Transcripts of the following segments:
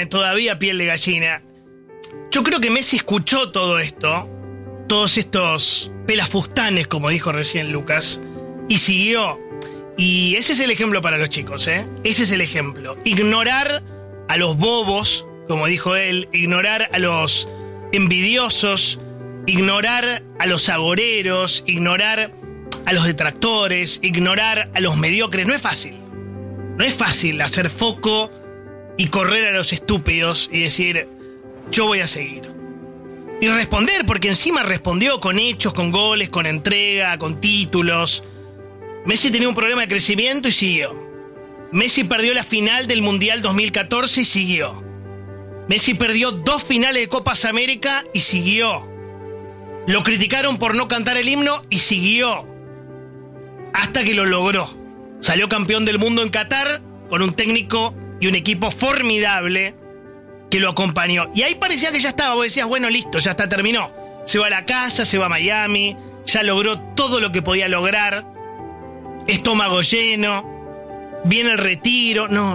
todavía piel de gallina. Yo creo que Messi escuchó todo esto, todos estos pelafustanes, como dijo recién Lucas, y siguió. Y ese es el ejemplo para los chicos, ¿eh? Ese es el ejemplo. Ignorar a los bobos, como dijo él, ignorar a los envidiosos, ignorar a los agoreros, ignorar a los detractores, ignorar a los mediocres. No es fácil. No es fácil hacer foco y correr a los estúpidos y decir, yo voy a seguir. Y responder, porque encima respondió con hechos, con goles, con entrega, con títulos. Messi tenía un problema de crecimiento y siguió. Messi perdió la final del Mundial 2014 y siguió. Messi perdió 2 finales de Copas América y siguió. Lo criticaron por no cantar el himno y siguió. Hasta que lo logró. Salió campeón del mundo en Qatar con un técnico y un equipo formidable que lo acompañó. Y ahí parecía que ya estaba. Vos decías, bueno, listo, ya está, terminó. Se va a la casa, se va a Miami, ya logró todo lo que podía lograr. Estómago lleno, viene el retiro. No.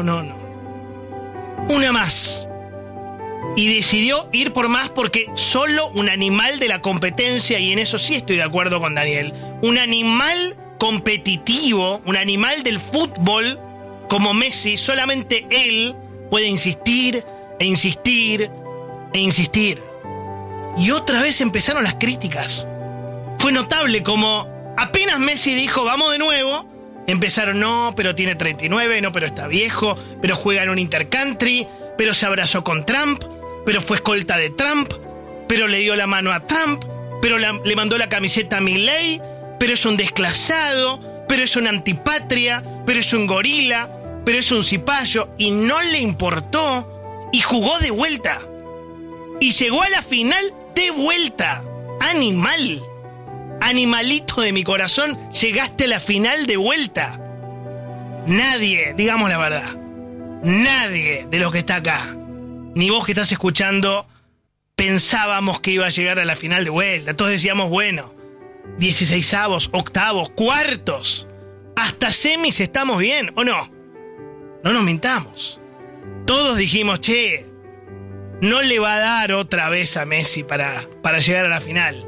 Una más. Y decidió ir por más porque solo un animal de la competencia, y en eso sí estoy de acuerdo con Daniel, un animal competitivo, un animal del fútbol como Messi, solamente él puede insistir e insistir e insistir. Y otra vez empezaron las críticas. Fue notable como apenas Messi dijo vamos de nuevo, empezaron, no, pero tiene 39, no, pero está viejo, pero juega en un intercountry, pero se abrazó con Trump, pero fue escolta de Trump, pero le dio la mano a Trump, pero le mandó la camiseta a Milei, pero es un desclasado, pero es una antipatria, pero es un gorila, pero es un cipayo, y no le importó, y jugó de vuelta. Y llegó a la final de vuelta. Animal. Animalito de mi corazón, llegaste a la final de vuelta. Nadie, digamos la verdad, nadie de los que está acá, ni vos que estás escuchando, pensábamos que iba a llegar a la final de vuelta. Todos decíamos, bueno, 16avos, octavos, cuartos, hasta semis estamos bien, ¿o no? No nos mintamos. Todos dijimos, che, no le va a dar otra vez a Messi para llegar a la final.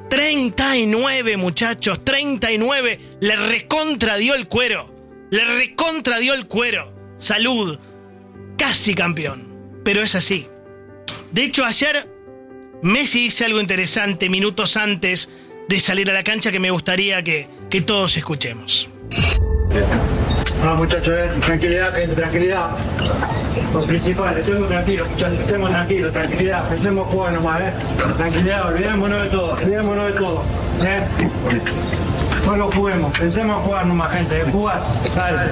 39, muchachos, 39. Le recontradió el cuero. Le recontradió el cuero. Salud. Casi campeón. Pero es así. De hecho, ayer Messi dice algo interesante minutos antes de salir a la cancha que me gustaría que todos escuchemos. No, muchachos, tranquilidad, gente, tranquilidad. Lo principal, estemos tranquilos, muchachos, estemos tranquilos, tranquilidad, pensemos jugar nomás, tranquilidad, olvidémonos de todo, No lo juguemos, pensemos jugar nomás, gente, jugar, dale.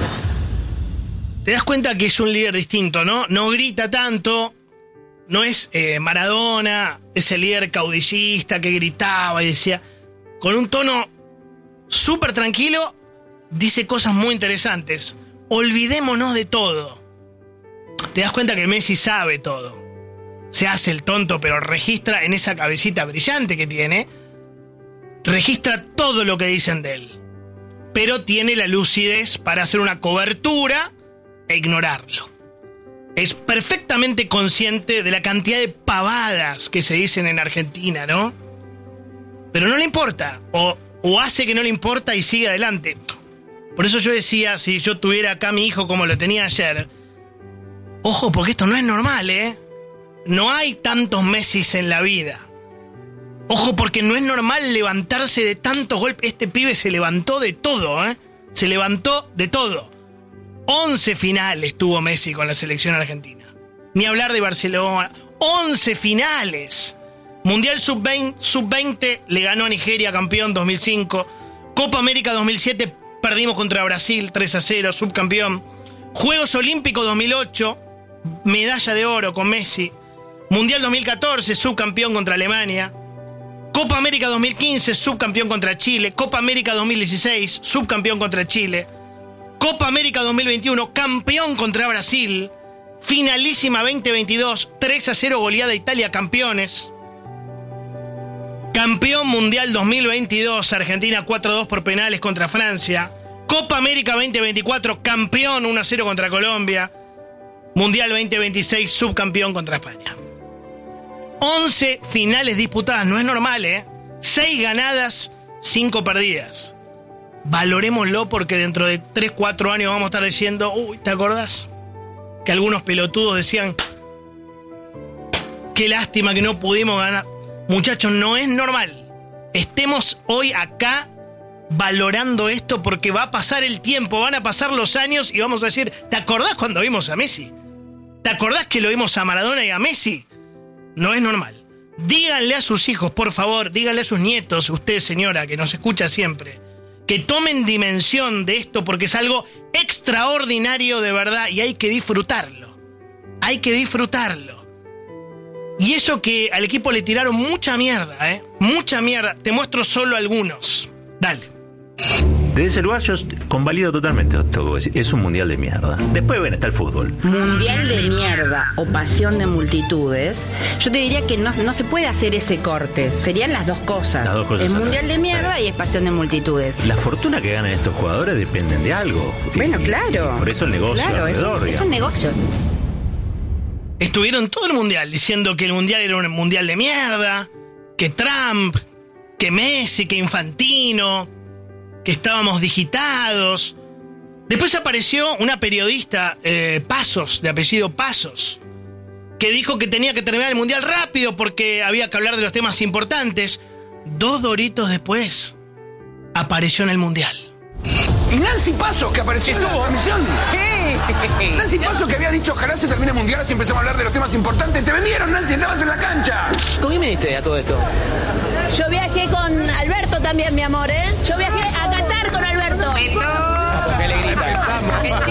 Te das cuenta que es un líder distinto, ¿no? No grita tanto, no es Maradona, ese líder caudillista que gritaba y decía, con un tono súper tranquilo, dice cosas muy interesantes. Olvidémonos de todo. Te das cuenta que Messi sabe todo. Se hace el tonto, pero registra en esa cabecita brillante que tiene, registra todo lo que dicen de él. Pero tiene la lucidez para hacer una cobertura e ignorarlo. Es perfectamente consciente de la cantidad de pavadas que se dicen en Argentina, ¿no? Pero no le importa. O hace que no le importa y sigue adelante. Por eso yo decía, si yo tuviera acá a mi hijo como lo tenía ayer, ojo, porque esto no es normal, ¿eh? No hay tantos Messis en la vida. Ojo, porque no es normal levantarse de tantos golpes. Este pibe se levantó de todo, ¿eh? Se levantó de todo. 11 finales tuvo Messi con la selección argentina. Ni hablar de Barcelona. 11 finales. Mundial Sub-20 le ganó a Nigeria, campeón 2005. Copa América 2007 perdimos contra Brasil 3-0, subcampeón. Juegos Olímpicos 2008, medalla de oro con Messi. Mundial 2014, subcampeón contra Alemania. Copa América 2015, subcampeón contra Chile. Copa América 2016, subcampeón contra Chile. Copa América 2021, campeón contra Brasil. Finalísima 2022, 3-0 goleada a Italia, campeones. Campeón mundial 2022, Argentina 4-2 por penales contra Francia. Copa América 2024, campeón 1-0 contra Colombia. Mundial 2026, subcampeón contra España. 11 finales disputadas, no es normal, 6 ganadas, 5 perdidas. Valorémoslo porque dentro de 3-4 años vamos a estar diciendo, uy, ¿te acordás? Que algunos pelotudos decían, qué lástima que no pudimos ganar. Muchachos, no es normal. Estemos hoy acá valorando esto porque va a pasar el tiempo, van a pasar los años y vamos a decir, ¿te acordás cuando vimos a Messi? ¿Te acordás que lo vimos a Maradona y a Messi? No es normal. Díganle a sus hijos, por favor, díganle a sus nietos, usted señora que nos escucha siempre, que tomen dimensión de esto porque es algo extraordinario de verdad y hay que disfrutarlo. Hay que disfrutarlo. Y eso que al equipo le tiraron mucha mierda, mucha mierda. Te muestro solo algunos. Dale. Desde ese lugar yo convalido totalmente esto. Es un mundial de mierda. Después, bueno, está el fútbol. Mundial de mierda o pasión de multitudes, yo te diría que no se puede hacer ese corte. Serían las dos cosas. Las dos cosas. Es mundial de mierda y es pasión de multitudes. La fortuna que ganan estos jugadores dependen de algo. Bueno, claro. Por eso el negocio claro, alrededor, es un negocio. Estuvieron todo el mundial diciendo que el mundial era un mundial de mierda, que Trump, que Messi, que Infantino, que estábamos digitados. Después apareció una periodista, Pasos, de apellido Pasos, que dijo que tenía que terminar el mundial rápido porque había que hablar de los temas importantes. 2 doritos después, apareció en el mundial. Y Nancy Pasos, que apareció en la transmisión. Nancy Pasos, que había dicho ojalá se termine el mundial así empezamos a hablar de los temas importantes. Te vendieron, Nancy, estabas en la cancha. ¿Con quién viniste a todo esto? Yo viajé con Alberto también, mi amor, Yo viajé a Qatar con Alberto. Porque le grita.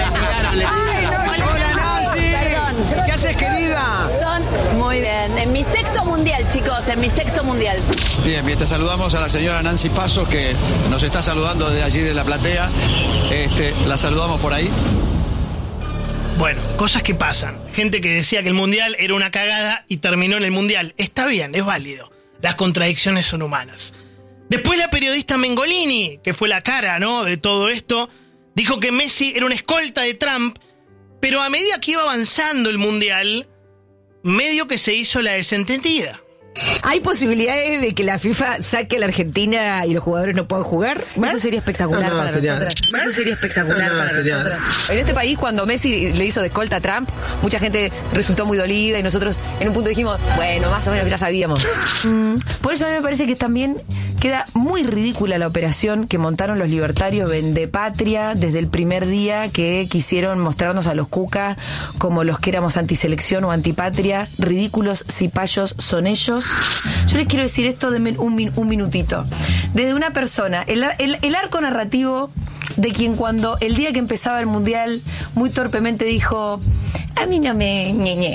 Hola, Nancy. Perdón. ¿Qué haces, querida? Muy bien. En mi 6º mundial, chicos, en mi 6º mundial. Bien, te saludamos a la señora Nancy Pasos, que nos está saludando desde allí de la platea. La saludamos por ahí. Bueno, cosas que pasan. Gente que decía que el mundial era una cagada y terminó en el mundial. Está bien, es válido. Las contradicciones son humanas. Después la periodista Mengolini, que fue la cara, ¿no?, de todo esto, dijo que Messi era una escolta de Trump, pero a medida que iba avanzando el mundial, medio que se hizo la desentendida. ¿Hay posibilidades de que la FIFA saque a la Argentina y los jugadores no puedan jugar? Eso sería espectacular para nosotras. Eso sería espectacular para nosotras. En este país, cuando Messi le hizo de escolta a Trump, mucha gente resultó muy dolida y nosotros en un punto dijimos, bueno, más o menos ya sabíamos. Por eso a mí me parece que también queda muy ridícula la operación que montaron los libertarios Vendepatria desde el primer día, que quisieron mostrarnos a los Cuca como los que éramos antiselección o antipatria. Ridículos cipayos son ellos. Yo les quiero decir esto de un minutito. Desde una persona, el arco narrativo de quien cuando el día que empezaba el mundial muy torpemente dijo, a mí no me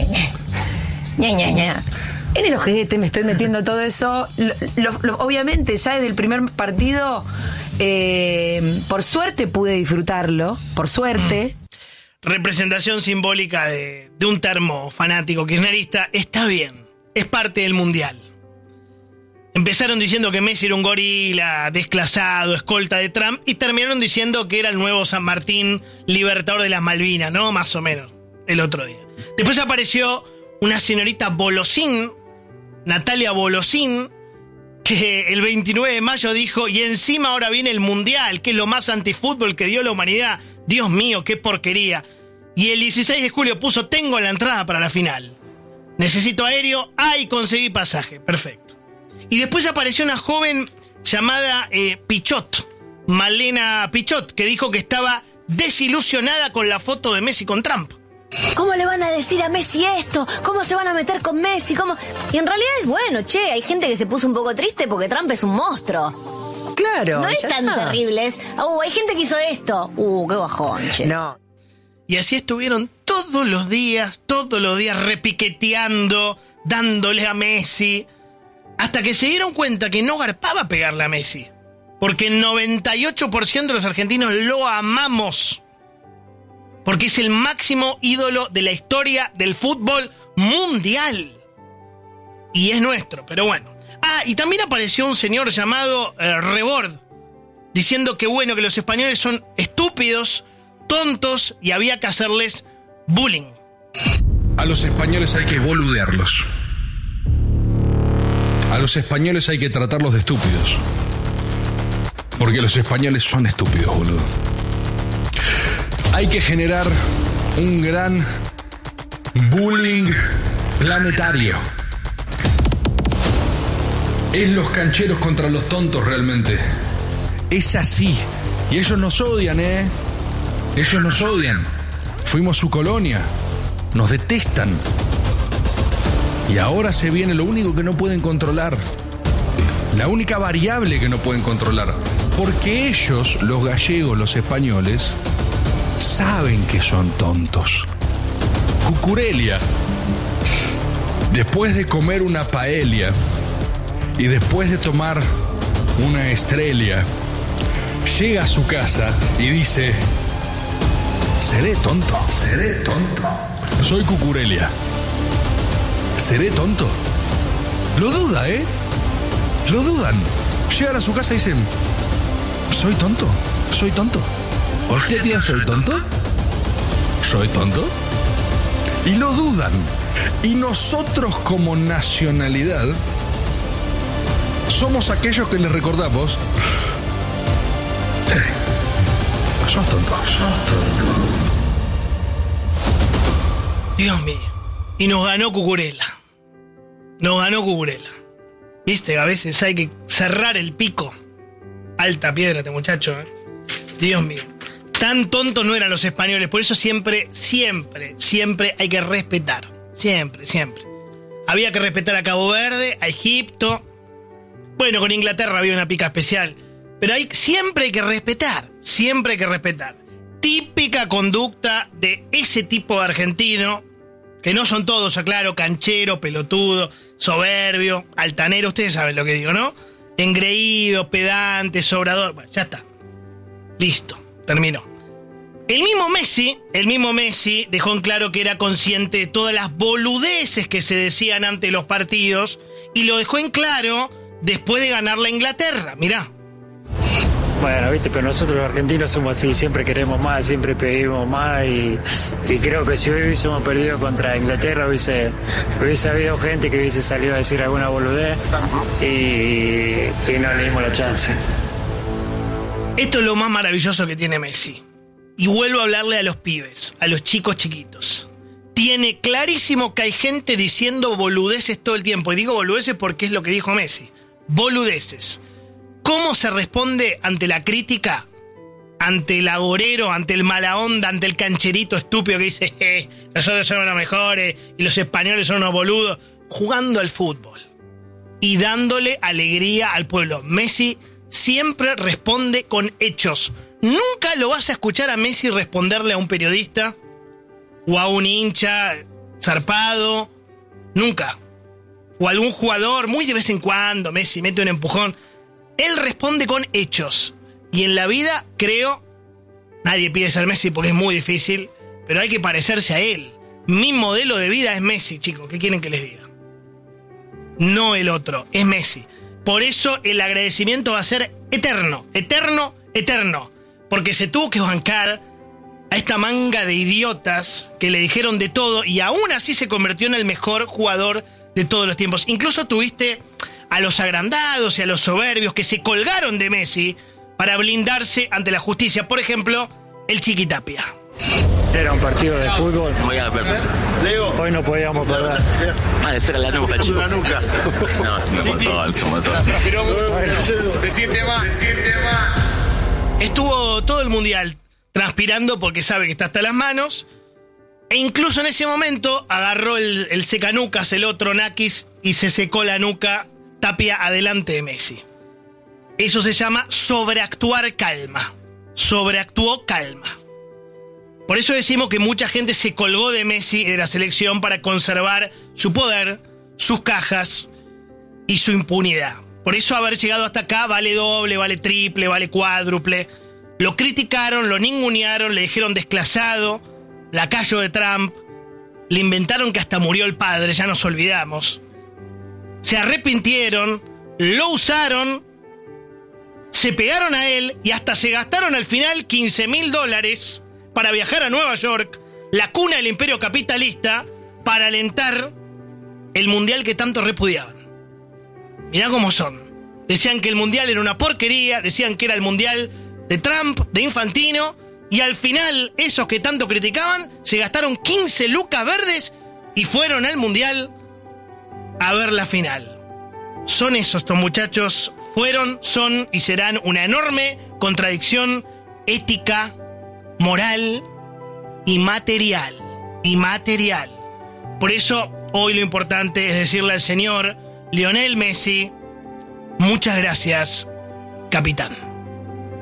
en el ojete me estoy metiendo todo eso. Obviamente ya desde el primer partido por suerte pude disfrutarlo, por suerte. Representación simbólica de un termo fanático kirchnerista. Está bien, es parte del mundial. Empezaron diciendo que Messi era un gorila, desclasado, escolta de Trump, y terminaron diciendo que era el nuevo San Martín, libertador de las Malvinas, ¿no? Más o menos, el otro día. Después apareció una señorita Bolosín, Natalia Bolosín, que el 29 de mayo dijo, y encima ahora viene el mundial, que es lo más antifútbol que dio la humanidad. Dios mío, qué porquería. Y el 16 de julio puso, tengo la entrada para la final. Necesito aéreo, conseguí pasaje, perfecto. Y después apareció una joven llamada Pichot, Malena Pichot, que dijo que estaba desilusionada con la foto de Messi con Trump. ¿Cómo le van a decir a Messi esto? ¿Cómo se van a meter con Messi? ¿Cómo? Y en realidad es bueno, hay gente que se puso un poco triste porque Trump es un monstruo. Claro. No es tan terrible, hay gente que hizo esto. Qué bajón, No. Y así estuvieron todos los días repiqueteando, dándole a Messi, hasta que se dieron cuenta que no garpaba pegarle a Messi. Porque el 98% de los argentinos lo amamos. Porque es el máximo ídolo de la historia del fútbol mundial. Y es nuestro, pero bueno. Y también apareció un señor llamado Rebord, diciendo que bueno, que los españoles son estúpidos, tontos y había que hacerles bullying. A los españoles hay que boludearlos. A los españoles hay que tratarlos de estúpidos. Porque los españoles son estúpidos, boludo. Hay que generar un gran bullying planetario. Es los cancheros contra los tontos realmente. Es así. Y ellos nos odian, Ellos nos odian. Fuimos su colonia. Nos detestan. Y ahora se viene lo único que no pueden controlar. La única variable que no pueden controlar. Porque ellos, los gallegos, los españoles, saben que son tontos. Cucurelia, después de comer una paella y después de tomar una estrella, llega a su casa y dice: seré tonto. Soy Cucurelia. ¿Seré tonto? Lo duda, Lo dudan. Llegan a su casa y dicen: soy tonto. ¿Usted, tío, soy tonto? ¿Soy tonto? Y lo dudan. Y nosotros como nacionalidad somos aquellos que les recordamos: sos tonto. Dios mío. Y nos ganó Cucurella. Viste, a veces hay que cerrar el pico. Alta piedra este muchacho, Dios mío. Tan tontos no eran los españoles. Por eso siempre hay que respetar. Siempre. Había que respetar a Cabo Verde, a Egipto. Bueno, con Inglaterra había una pica especial. Pero siempre hay que respetar. Típica conducta de ese tipo de argentino, que no son todos, aclaro: canchero, pelotudo, soberbio, altanero, ustedes saben lo que digo, ¿no? Engreído, pedante, sobrador. Bueno, ya está. Listo, terminó. El mismo Messi dejó en claro que era consciente de todas las boludeces que se decían ante los partidos, y lo dejó en claro después de ganar la Inglaterra. Mirá. Bueno, viste, pero nosotros los argentinos somos así, siempre queremos más, siempre pedimos más y creo que si hoy hubiésemos perdido contra Inglaterra hubiese habido gente que hubiese salido a decir alguna boludez y no le dimos la chance. Esto es lo más maravilloso que tiene Messi. Y vuelvo a hablarle a los pibes, a los chicos chiquitos. Tiene clarísimo que hay gente diciendo boludeces todo el tiempo. Y digo boludeces porque es lo que dijo Messi. Boludeces. ¿Cómo se responde ante la crítica? Ante el agorero, ante el mala onda, ante el cancherito estúpido que dice: nosotros somos los mejores y los españoles son unos boludos. Jugando al fútbol y dándole alegría al pueblo. Messi siempre responde con hechos. Nunca lo vas a escuchar a Messi responderle a un periodista o a un hincha zarpado. Nunca. O a algún jugador, muy de vez en cuando Messi mete un empujón. Él responde con hechos. Y en la vida, creo, nadie pide ser Messi porque es muy difícil, pero hay que parecerse a él. Mi modelo de vida es Messi, chicos. ¿Qué quieren que les diga? No el otro, es Messi. Por eso el agradecimiento va a ser eterno. Porque se tuvo que bancar a esta manga de idiotas que le dijeron de todo y aún así se convirtió en el mejor jugador de todos los tiempos. Incluso tuviste a los agrandados y a los soberbios que se colgaron de Messi para blindarse ante la justicia. Por ejemplo, el Chiquitapia. Era un partido de fútbol. Hoy no podíamos perder. Esa era la nuca, chico. No, se mató. Decirte más. Estuvo todo el mundial transpirando porque sabe que está hasta las manos. E incluso en ese momento agarró el secanucas, el otro Nakis, y se secó la nuca Tapia adelante de Messi. Eso se llama sobreactuar calma. Sobreactuó calma. Por eso decimos que mucha gente se colgó de Messi y de la selección para conservar su poder, sus cajas y su impunidad. Por eso haber llegado hasta acá vale doble, vale triple, vale cuádruple. Lo criticaron, lo ningunearon, le dijeron desclasado, lacayo de Trump, le inventaron que hasta murió el padre, ya nos olvidamos. Se arrepintieron, lo usaron, se pegaron a él y hasta se gastaron al final $15,000 para viajar a Nueva York, la cuna del imperio capitalista, para alentar el mundial que tanto repudiaban. Mirá cómo son. Decían que el mundial era una porquería, decían que era el mundial de Trump, de Infantino, y al final, esos que tanto criticaban, se gastaron 15 lucas verdes y fueron al mundial a ver la final. Son esos, estos muchachos, fueron, son y serán una enorme contradicción ética, moral y material. Por eso, hoy lo importante es decirle al señor Lionel Messi, muchas gracias, capitán.